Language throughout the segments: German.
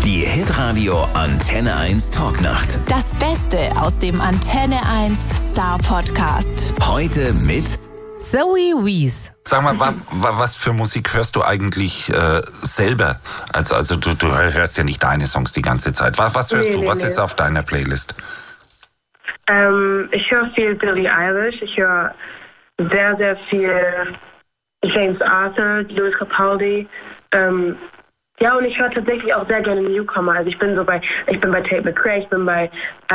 Die Hitradio Antenne 1 Talknacht. Das Beste aus dem Antenne 1 Star Podcast. Heute mit Zoe Wees. Sag mal, was für Musik hörst du eigentlich selber? Also du hörst ja nicht deine Songs die ganze Zeit. Was hörst du? Was ist auf deiner Playlist? Ich höre viel Billie Eilish. Ich höre sehr, sehr viel James Arthur, Lewis Capaldi. Ja, und ich höre tatsächlich auch sehr gerne Newcomer. Also ich bin bei Tate McRae, ich bin bei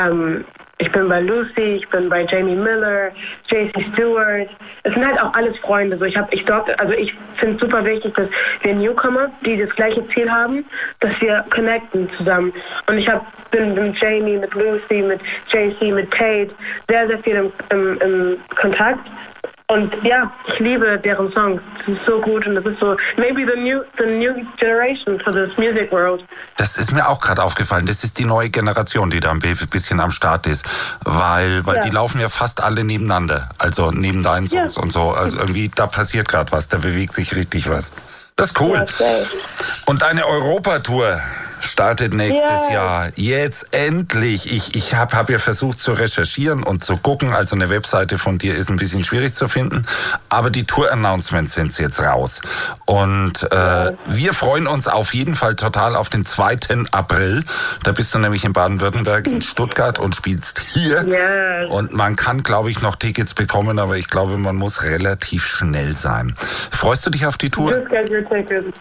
Lucy, ich bin bei Jamie Miller, JC Stewart. Es sind halt auch alles Freunde. So, ich finde es super wichtig, dass wir Newcomer, die das gleiche Ziel haben, dass wir connecten zusammen. Und ich bin mit Jamie, mit Lucy, mit JC, mit Tate sehr, sehr viel im Kontakt. Und ja, ich liebe deren Songs. Das ist so gut und das ist so maybe the new generation for this music world. Das ist mir auch gerade aufgefallen. Das ist die neue Generation, die da ein bisschen am Start ist. Weil die laufen ja fast alle nebeneinander. Also neben deinen Songs und so. Also irgendwie, da passiert gerade was, da bewegt sich richtig was. Das ist cool. Okay. Und deine Europatour startet nächstes Jahr. Jetzt endlich. Ich hab ja versucht zu recherchieren und zu gucken. Also eine Webseite von dir ist ein bisschen schwierig zu finden. Aber die Tour-Announcements sind jetzt raus. Und wir freuen uns auf jeden Fall total auf den 2. April. Da bist du nämlich in Baden-Württemberg, in Stuttgart und spielst hier. Yes. Und man kann, glaube ich, noch Tickets bekommen, aber ich glaube, man muss relativ schnell sein. Freust du dich auf die Tour? Just get your tickets.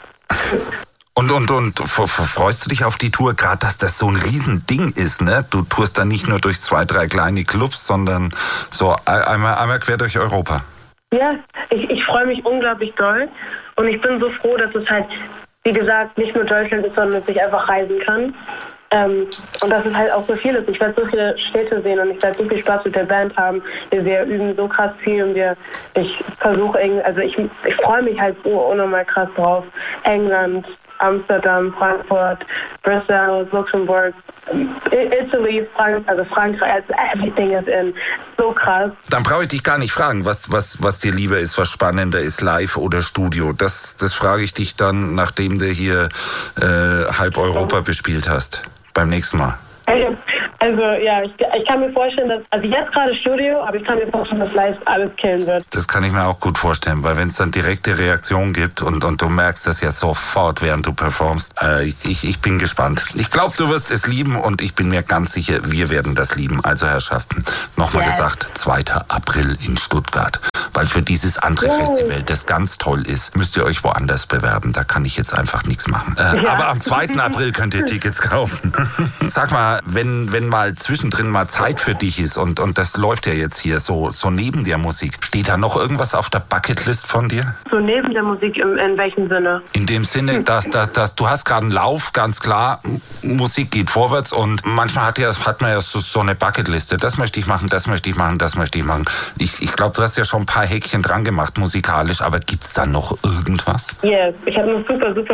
Und freust du dich auf die Tour, gerade dass das so ein Riesending ist, ne? Du tourst da nicht nur durch 2, 3 kleine Clubs, sondern so einmal quer durch Europa. Ja, ich freue mich unglaublich doll und ich bin so froh, dass es halt, wie gesagt, nicht nur Deutschland ist, sondern dass ich einfach reisen kann. Und dass es halt auch so viel ist. Ich werde so viele Städte sehen und ich werde so viel Spaß mit der Band haben. Wir üben so krass viel und ich versuche ich freue mich halt so unnormal krass drauf. England, Amsterdam, Frankfurt, Brüssel, Luxemburg, Italy, Frankreich, everything is in. So krass. Dann brauche ich dich gar nicht fragen, was dir lieber ist, was spannender ist, live oder Studio. Das frage ich dich dann, nachdem du hier halb Europa bespielt hast. Beim nächsten Mal. Also ja, ich kann mir vorstellen, dass, also jetzt gerade Studio, aber ich kann mir vorstellen, dass live alles killen wird. Das kann ich mir auch gut vorstellen, weil wenn es dann direkte Reaktion gibt und du merkst das ja sofort, während du performst. Ich bin gespannt. Ich glaube, du wirst es lieben und ich bin mir ganz sicher, wir werden das lieben. Also Herrschaften, nochmal gesagt, 2. April in Stuttgart. Weil für dieses andere Festival, das ganz toll ist, müsst ihr euch woanders bewerben. Da kann ich jetzt einfach nichts machen. Aber am 2. April könnt ihr Tickets kaufen. Sag mal, wenn mal zwischendrin mal Zeit für dich ist und das läuft ja jetzt hier so neben der Musik, steht da noch irgendwas auf der Bucketlist von dir? So neben der Musik in welchem Sinne? In dem Sinne, dass du hast gerade einen Lauf, ganz klar, Musik geht vorwärts und manchmal hat man ja so eine Bucketliste. Das möchte ich machen, das möchte ich machen, das möchte ich machen. Ich glaube, du hast ja schon ein paar Häkchen dran gemacht musikalisch, aber gibt's da noch irgendwas? Yes, ich habe noch super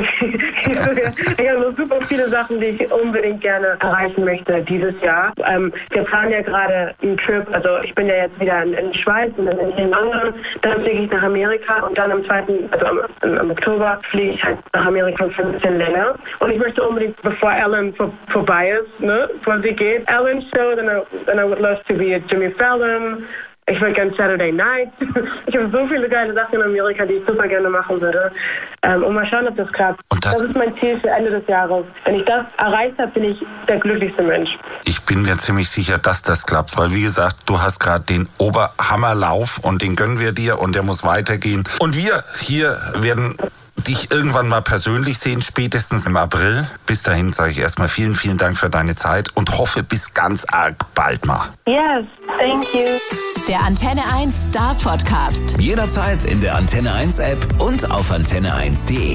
viele Sachen, die ich unbedingt gerne erreichen möchte dieses Jahr. Wir planen ja gerade einen Trip, also ich bin ja jetzt wieder in der Schweiz und dann in London, dann fliege ich nach Amerika und dann am Oktober fliege ich halt nach Amerika für ein bisschen länger. Und ich möchte unbedingt, bevor Ellen vorbei ist, ne, bevor sie geht, Ellen Show, then I would love to be at Jimmy Fallon. Ich würde gerne Saturday Night. Ich habe so viele geile Sachen in Amerika, die ich super gerne machen würde. Und mal schauen, ob das klappt. Und das ist mein Ziel für Ende des Jahres. Wenn ich das erreicht habe, bin ich der glücklichste Mensch. Ich bin mir ziemlich sicher, dass das klappt, weil wie gesagt, du hast gerade den Oberhammerlauf und den gönnen wir dir und der muss weitergehen. Und wir hier werden dich irgendwann mal persönlich sehen, spätestens im April. Bis dahin sage ich erstmal vielen, vielen Dank für deine Zeit und hoffe bis ganz arg bald mal. Yes, thank you. Der Antenne 1 Star Podcast. Jederzeit in der Antenne 1 App und auf antenne1.de.